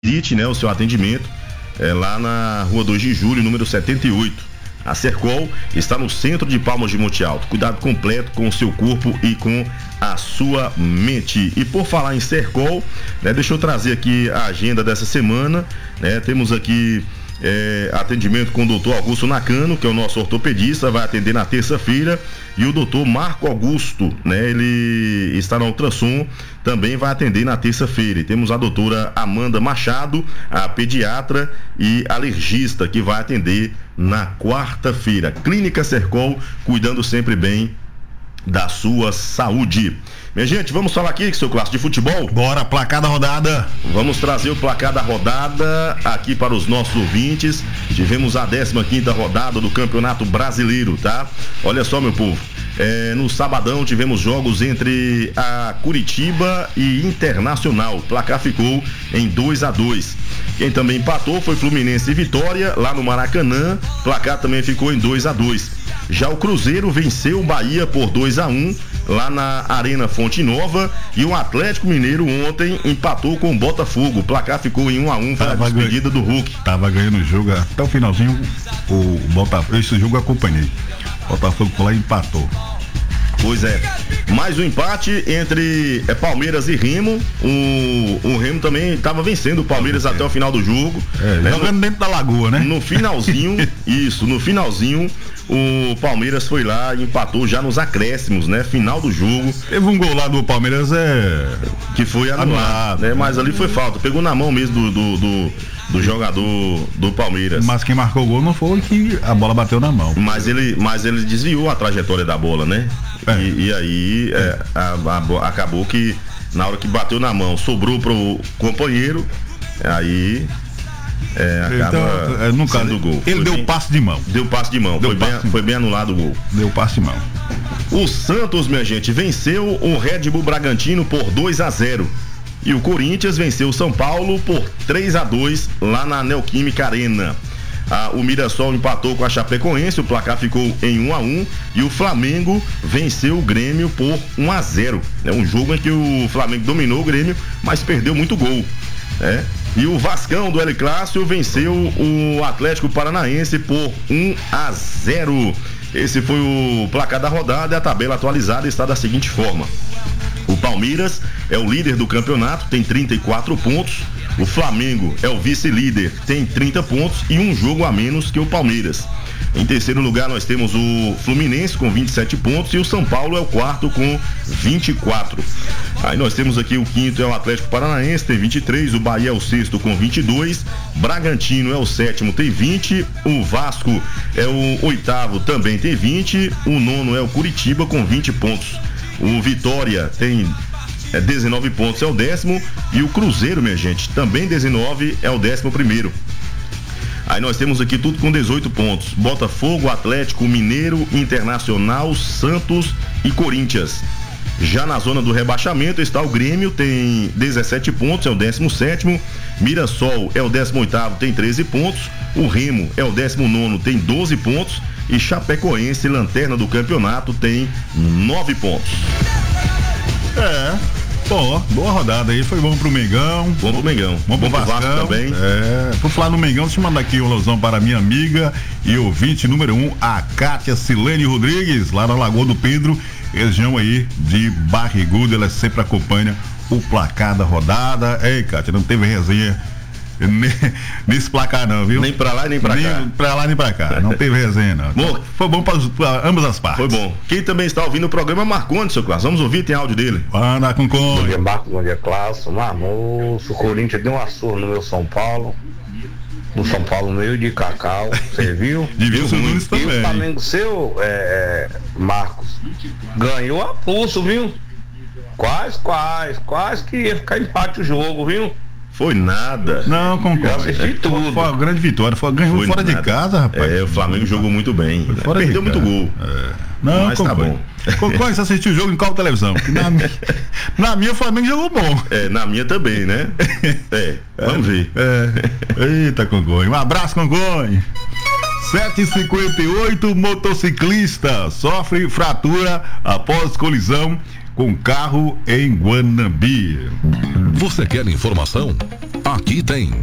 Visite, né, o seu atendimento lá na Rua 2 de Julho, número 78. A Sercol está no centro de Palmas de Monte Alto. Cuidado completo com o seu corpo e com a sua mente. E por falar em Sercol, né, deixa eu trazer aqui a agenda dessa semana, né? Temos aqui atendimento com o doutor Augusto Nakano, que é o nosso ortopedista, vai atender na terça-feira, e o doutor Marco Augusto, né? Ele está na ultrassom, também vai atender na terça-feira. E temos a doutora Amanda Machado, a pediatra e alergista, que vai atender na quarta-feira. Clínica Sercol, cuidando sempre bem da sua saúde. Minha gente, vamos falar aqui, seu clássico de futebol? Bora, placar da rodada. Vamos trazer o placar da rodada aqui para os nossos ouvintes. Tivemos a 15ª rodada do Campeonato Brasileiro, tá? Olha só, meu povo. No sabadão tivemos jogos entre a Curitiba e Internacional. O placar ficou em 2-2. Quem também empatou foi Fluminense e Vitória, lá no Maracanã. O placar também ficou em 2-2. Já o Cruzeiro venceu o Bahia por 2-1 lá na Arena Fonte Nova, e o Atlético Mineiro ontem empatou com o Botafogo. O placar ficou em 1-1, foi a despedida do Hulk. Tava ganhando o jogo até o finalzinho, o Botafogo, esse jogo eu acompanhei. O Botafogo foi lá e empatou. Pois é, mais um empate entre Palmeiras e Remo. O Remo também estava vencendo o Palmeiras até o final do jogo, né? Jogando dentro da lagoa, né? No finalzinho, no finalzinho, o Palmeiras foi lá e empatou já nos acréscimos, né? Final do jogo. Teve um gol lá do Palmeiras que foi anulado, né? Mas ali foi falta, pegou na mão mesmo do jogador do Palmeiras. Mas quem marcou o gol não foi que a bola bateu na mão. Mas ele desviou a trajetória da bola, né? E aí acabou que na hora que bateu na mão, sobrou pro companheiro, aí acaba sendo gol. Ele deu passe de mão. Deu passe de mão, foi bem anulado o gol. Deu passe de mão. O Santos, minha gente, venceu o Red Bull Bragantino por 2-0. E o Corinthians venceu o São Paulo por 3-2 lá na Neoquímica Arena. O Mirassol empatou com a Chapecoense, o placar ficou em 1-1, e o Flamengo venceu o Grêmio por 1-0. É um jogo em que o Flamengo dominou o Grêmio, mas perdeu muito gol, né? E o Vascão do El Clássico venceu o Atlético Paranaense por 1-0. Esse foi o placar da rodada, e a tabela atualizada está da seguinte forma: o Palmeiras é o líder do campeonato, tem 34 pontos. O Flamengo é o vice-líder, tem 30 pontos e um jogo a menos que o Palmeiras. Em terceiro lugar nós temos o Fluminense com 27 pontos e o São Paulo é o quarto com 24. Aí nós temos aqui o quinto é o Atlético Paranaense, tem 23, o Bahia é o sexto com 22, Bragantino é o sétimo, tem 20, o Vasco é o oitavo, também tem 20, o nono é o Curitiba com 20 pontos. O Vitória tem 19 pontos, é o 10º, e o Cruzeiro, minha gente, também 19, é o 11º. Aí nós temos aqui tudo com 18 pontos: Botafogo, Atlético Mineiro, Internacional, Santos e Corinthians. Já na zona do rebaixamento está o Grêmio, tem 17 pontos, é o 17º. Mirassol é o 18º, tem 13 pontos. O Remo é o 19º, tem 12 pontos. E Chapecoense, lanterna do campeonato, tem 9 pontos. Boa rodada aí, foi bom pro Mengão. Bom pro Mengão. Bom pro Vasco também. Por falar no Mengão, deixa eu mandar aqui um alusão para minha amiga e ouvinte número 1, a Kátia Silene Rodrigues, lá na Lagoa do Pedro, região aí de Barrigudo. Ela sempre acompanha o placar da rodada. Ei, Kátia, não teve resenha nesse placar não, viu? Nem pra lá e nem pra cá. Nem pra lá nem pra cá, não teve resenha não. Bom, foi bom para ambas as partes. Foi bom. Quem também está ouvindo o programa é Marcondes, seu Clássico. Vamos ouvir, tem áudio dele. Anda com Bom dia, Marcos, bom dia, Clássico. Marmoço, o Corinthians deu uma surra no meu São Paulo. No São Paulo meio de cacau, você viu? E viu o Nunes também. E o Flamengo seu, Marcos, ganhou a pulso, viu? Quase que ia ficar empate o jogo, viu? Foi nada. Não, concordo. Foi uma grande vitória. Ganhou fora de casa, rapaz. O Flamengo jogou muito bem. Perdeu muito gol. Não, mas tá bom. Como você assistiu o jogo em qual televisão? Na minha o Flamengo jogou bom. Na minha também, né? Vamos ver. Eita, Congonha. Um abraço, Congonha. 7h58, motociclista sofre fratura após colisão com carro em Guanambi. Você quer informação? Aqui tem